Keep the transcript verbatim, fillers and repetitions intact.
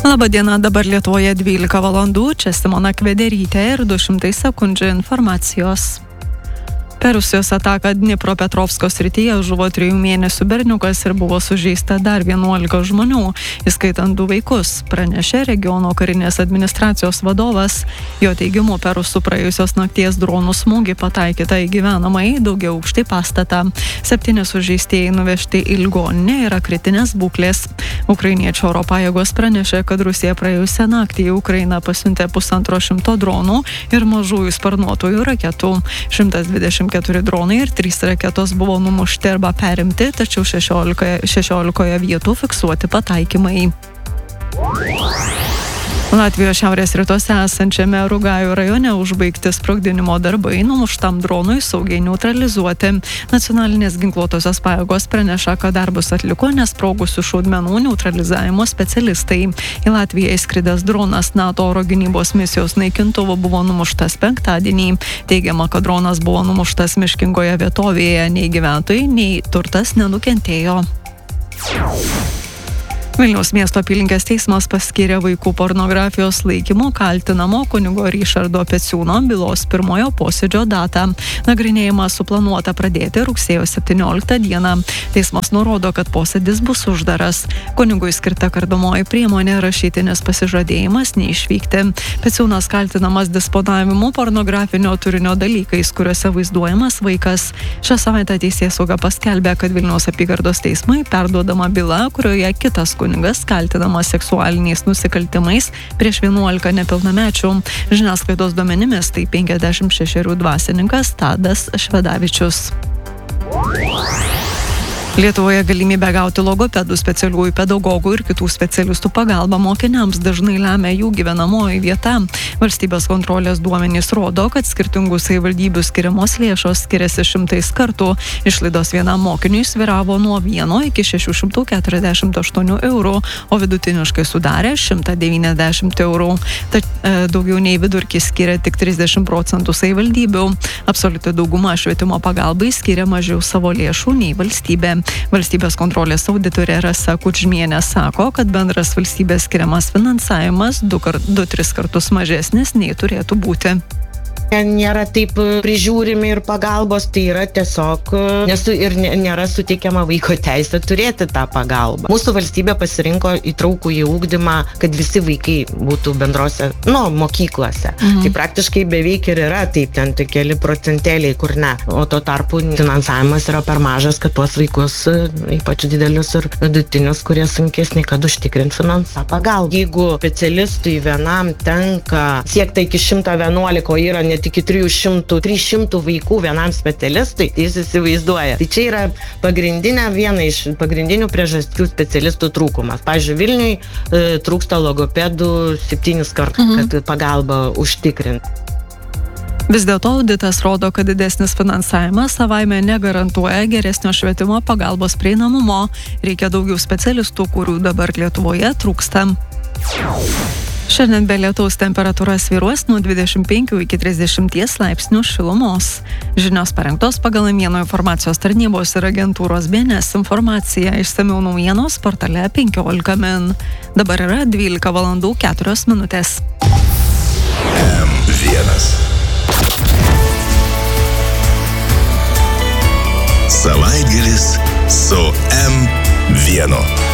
Labadiena, dabar Lietuvoje dvylika valandų, čia Simona Kvederytė ir du šimtai sekundžių informacijos. Per Rusijos ataką Dnipropetrovsko srityje žuvo trijų mėnesių berniukas ir buvo sužeista dar vienuolika žmonių, įskaitant du vaikus, pranešė regiono karinės administracijos vadovas. Jo teigimu, per rusų praėjusios nakties dronų smūgį pataikyta į gyvenamąjį daugiaaukštį pastatą. Septyni sužeistieji nuvežti į ligoninę yra kritinės būklės. Ukrainiečių oro pajėgos pranešė, kad Rusija praėjusią naktį į Ukrainą pasiuntė pusantro šimto dronų ir mažųjų sparnuotojų raketų. šimtas dvidešimt keturi dronai ir trys raketos buvo numušti arba perimti, tačiau šešiolikoje vietų fiksuoti pataikymai. Latvijos šiaurės rytuose esančiame Rugajų rajone užbaigti sprogdinimo darbai numuštam dronui saugiai neutralizuoti. Nacionalinės ginkluotosios pajėgos praneša, kad darbus atliko nesprogusių šaudmenų neutralizavimo specialistai. Į Latviją įskridęs dronas NATO oro gynybos misijos naikintuvo buvo numuštas penktadienį. Teigiama, kad dronas buvo numuštas miškingoje vietovėje, nei gyventojai, nei turtas nenukentėjo. Vilniaus miesto apylinkės teismas paskyrė vaikų pornografijos laikymo kaltinamo kunigo Ryšardo Peciūno bylos pirmojo posėdžio datą. Nagrinėjimą suplanuota pradėti rugsėjo septynioliktą dieną. Teismas nurodo, kad posėdis bus uždaras. Kunigui skirta kardomoji priemonė rašytinis pasižadėjimas neišvykti. Peciūnas kaltinamas disponavimu pornografinio turinio dalykais, kuriuose vaizduojamas vaikas. Šią savaitę teisėsauga paskelbė, kad Vilniaus apygardos teismui perduodama byla, kurioje kitas kunigas kunigas kaltinamas seksualiniais nusikaltimais prieš vienuolika nepilnamečių. Žiniasklaidos duomenimis tai penkiasdešimt šešerių dvasininkas Tadas Švedavičius. Lietuvoje galimybę gauti logopedų, specialiųjų pedagogų ir kitų specialistų pagalbą mokiniams dažnai lemia jų gyvenamoji vieta. Valstybės kontrolės duomenys rodo, kad skirtingų savivaldybių skiriamos lėšos skiriasi šimtais kartų. Išlaidos vienam mokiniui svyravo nuo vieno iki šešių šimtų keturiasdešimt aštuonių eurų, o vidutiniškai sudarė šimtą devyniasdešimt eurų. Ta, e, daugiau nei vidurkis skiria tik trisdešimt procentų savivaldybių. Absoliuti dauguma švietimo pagalbai skiria mažiau savo lėšų nei valstybė. Valstybės kontrolės auditorė Rasa Kudžmienė sako, kad bendras valstybės skiriamas finansavimas du tris kartus mažesnis nei turėtų būti. Nėra taip prižiūrimi ir pagalbos, tai yra tiesiog nesu, ir nėra suteikiama vaiko teisė turėti tą pagalbą. Mūsų valstybė pasirinko įtraukų į ugdymą, kad visi vaikai būtų bendrose, nu, mokyklose. Mhm. Tai praktiškai beveik ir yra, taip ten tai keli procentėliai, kur ne. O tuo tarpu finansavimas yra per mažas, kad tuos vaikus, ypač didelius ir vidutinius, kurie sunkesni, kad užtikrint finansą pagalbą. Jeigu specialistui vienam tenka siekti iki šimto vienuolika, o yra net iki trijų šimtų, trijų šimtų vaikų vienam specialistui, tai jis įsivaizduoja. Tai čia yra pagrindinė, viena iš pagrindinių priežasčių specialistų trūkumas. Pavyzdžiui, Vilniui e, trūksta logopedų septynis kartus, mhm. kad pagalbą užtikrint. Vis dėlto auditas rodo, kad didesnis finansavimas savaime negarantuoja geresnio švietimo pagalbos prieinamumo. Reikia daugiau specialistų, kurių dabar Lietuvoje trūksta. Šiandien be lietaus temperatūra svyruos nuo dvidešimt penkių iki trisdešimt laipsnių šilumos. Žinios parengtos pagal Mieno informacijos tarnybos ir agentūros B N S informaciją. Išsamiau naujienos portale penkiolika min. Dabar yra dvylika valandų keturios minutės. M vienas. Savaitgalis su M vienu.